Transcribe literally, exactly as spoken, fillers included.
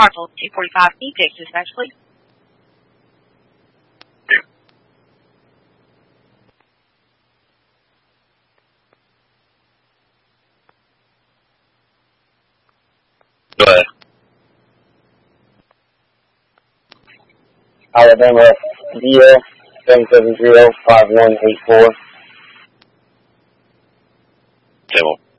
Parcel two forty-five E P I C dispatch, please. Go ahead. Alabama D L seven seven zero five one eight four. Table.